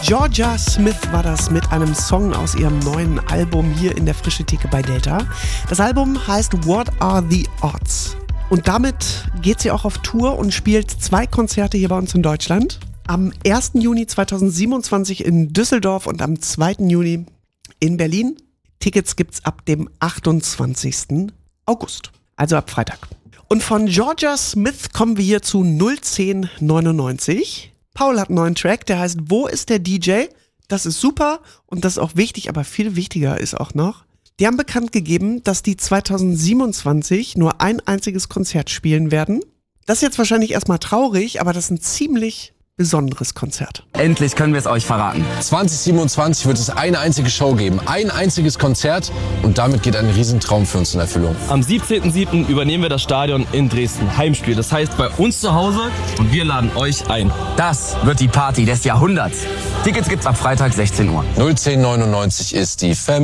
Jorja Smith war das mit einem Song aus ihrem neuen Album hier in der Frische Theke bei Delta. Das Album heißt What Are the Odds? Und damit geht sie auch auf Tour und spielt 2 Konzerte hier bei uns in Deutschland. Am 1. Juni 2027 in Düsseldorf und am 2. Juni in Berlin. Tickets gibt's ab dem 28. August, also ab Freitag. Und von Jorja Smith kommen wir hier zu 01099. Paul hat einen neuen Track, der heißt Wo ist der DJ? Das ist super und das ist auch wichtig, aber viel wichtiger ist auch noch, die haben bekannt gegeben, dass die 2027 nur ein einziges Konzert spielen werden. Das ist jetzt wahrscheinlich erstmal traurig, aber das ist ein ziemlich besonderes Konzert. Endlich können wir es euch verraten. 2027 wird es eine einzige Show geben, ein einziges Konzert und damit geht ein Riesentraum für uns in Erfüllung. Am 17.07. übernehmen wir das Stadion in Dresden. Heimspiel, das heißt bei uns zu Hause und wir laden euch ein. Das wird die Party des Jahrhunderts. Tickets gibt's ab Freitag 16 Uhr. 01099 ist die Family.